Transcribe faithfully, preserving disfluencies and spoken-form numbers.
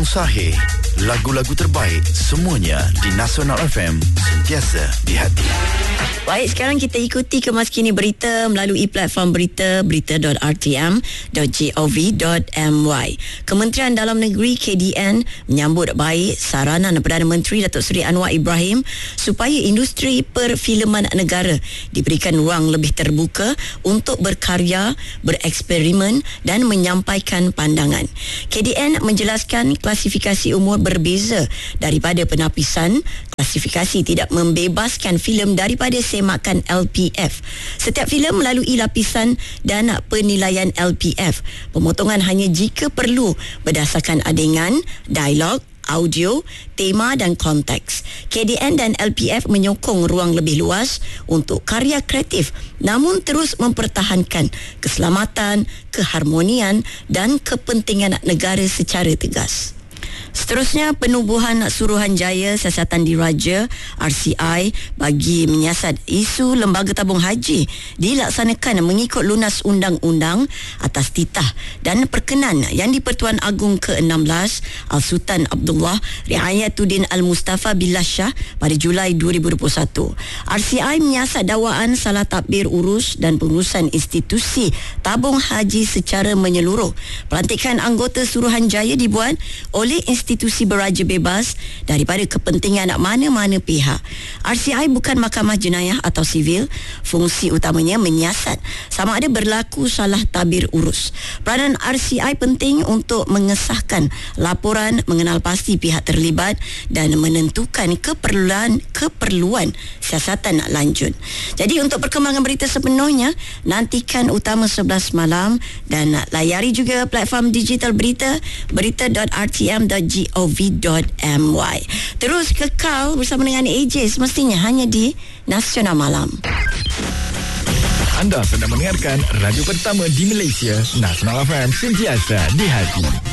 Sahih. Lagu-lagu terbaik semuanya di Nasional F M, sentiasa di hati. Baik, sekarang kita ikuti kemas kini berita melalui platform berita berita dot r t m dot gov dot m y. Kementerian Dalam Negeri K D N menyambut baik saranan Perdana Menteri Datuk Seri Anwar Ibrahim supaya industri perfilman negara diberikan ruang lebih terbuka untuk berkarya, bereksperimen dan menyampaikan pandangan. K D N menjelaskan klasifikasi umur berbeza daripada penapisan. Klasifikasi tidak membebaskan filem daripada semakan L P F. Setiap filem melalui lapisan dan penilaian L P F. Pemotongan hanya jika perlu berdasarkan adegan, dialog, audio, tema dan konteks. K D N dan L P F menyokong ruang lebih luas untuk karya kreatif namun terus mempertahankan keselamatan, keharmonian dan kepentingan negara secara tegas. Seterusnya, penubuhan Suruhanjaya Siasatan Diraja R C I bagi menyiasat isu lembaga tabung haji dilaksanakan mengikut lunas undang-undang atas titah dan perkenan yang di-Pertuan Agong ke enam belas Al-Sultan Abdullah Riayatuddin Al-Mustafa Billah Shah pada Julai dua ribu dua puluh satu. R C I menyiasat dakwaan salah tadbir urus dan pengurusan institusi tabung haji secara menyeluruh. Pelantikan anggota Suruhanjaya dibuat oleh institusi beraja bebas daripada kepentingan mana-mana pihak. R C I bukan mahkamah jenayah atau sivil. Fungsi utamanya menyiasat sama ada berlaku salah tabir urus. Peranan R C I penting untuk mengesahkan laporan, mengenal pasti pihak terlibat dan menentukan keperluan keperluan siasatan lanjut. Jadi untuk perkembangan berita sepenuhnya, nantikan Utama sebelas malam dan layari juga platform digital berita berita dot r t m dot gov dot m y. Terus kekal bersama dengan A J semestinya hanya di Nasional Malam. Anda sedang mendengarkan radio pertama di Malaysia, Nasional F M, sentiasa di hati.